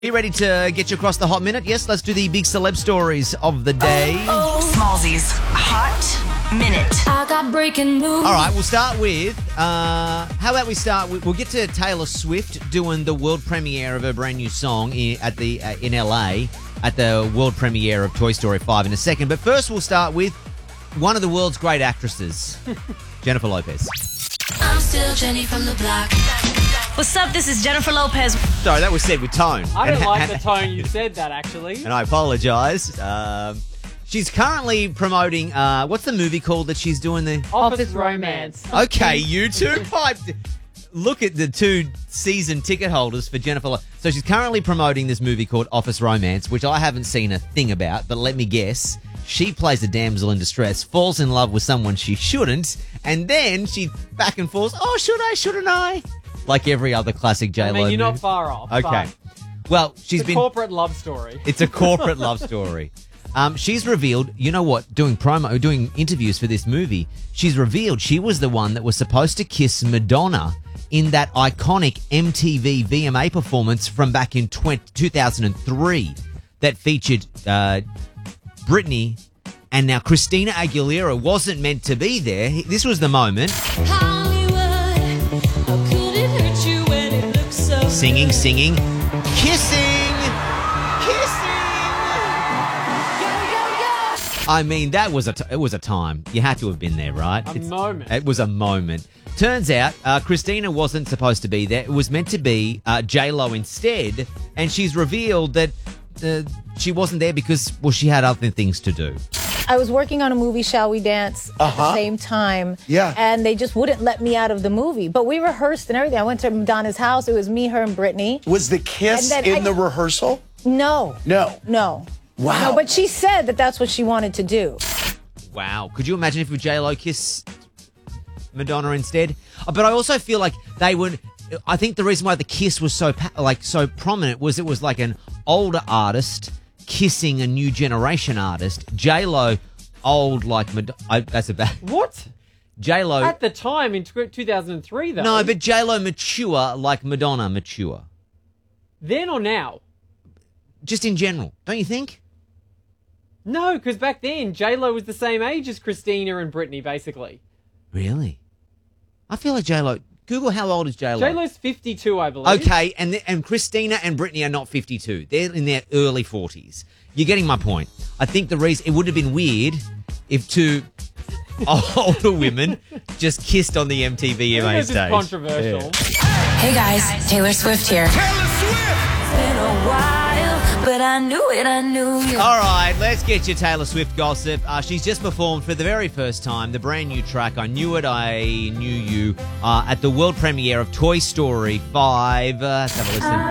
Are you ready to get you across the hot minute? Yes, let's do the big celeb stories of the day. Smallzy's Hot Minute. I got breaking news. All right, we'll start with, how about we start with, we'll get to Taylor Swift doing the world premiere of her brand new song in LA at the world premiere of Toy Story 5 in a second. But first we'll start with one of the world's great actresses, Jennifer Lopez. I'm still Jenny from the block. What's up? This is Jennifer Lopez. Sorry, that was said with tone. I don't like the tone you said that, actually. And I apologise. She's currently promoting, what's the movie called that she's doing the... Office Romance. Okay, you two piped. Look at the two season ticket holders for Jennifer Lopez. So she's currently promoting this movie called Office Romance, which I haven't seen a thing about, but let me guess. She plays a damsel in distress, falls in love with someone she shouldn't, and then she back and forth, oh, should I, shouldn't I? Like every other classic J-Lo I mean, you're movie. not far off. Okay. But Well, she's it's a been... corporate love story. It's a corporate love story. She's revealed, you know what, doing interviews for this movie, she's revealed she was the one that was supposed to kiss Madonna in that iconic MTV VMA performance from back in 2003 that featured Britney, and now Christina Aguilera wasn't meant to be there. This was the moment. Hollywood, how could it hurt you when it looks so Singing, kissing. I mean, that was it was a time. You had to have been there, right? A moment. It was a moment. Turns out, Christina wasn't supposed to be there. It was meant to be J-Lo instead, and she's revealed that she wasn't there because, well, she had other things to do. I was working on a movie, Shall We Dance, at the same time. Yeah. And they just wouldn't let me out of the movie. But we rehearsed and everything. I went to Madonna's house. It was me, her, and Britney. Was the kiss And then in the rehearsal? No. No. Wow. No, but she said that that's what she wanted to do. Wow. Could you imagine if J-Lo kissed Madonna instead? But I also feel like they would... I think the reason why the kiss was so prominent was it was like an older artist kissing a new generation artist. J-Lo, old like Madonna... That's a bad... What? J-Lo... At the time, in 2003, though. No, but J-Lo mature like Madonna mature. Then or now? Just in general, don't you think? No, because back then, J-Lo was the same age as Christina and Britney, basically. Really? I feel like J-Lo... Google how old is J-Lo. J-Lo's 52, I believe. Okay, and Christina and Britney are not 52. They're in their early 40s. You're getting my point. I think the reason... It would have been weird if two older women just kissed on the MTV VMA This is stage. controversial. Hey guys, Taylor Swift here. It's been a while, but I knew you. All right, let's get your Taylor Swift gossip. She's just performed for the very first time the brand new track, I Knew It, I Knew You, at the world premiere of Toy Story 5. Let's have a listen.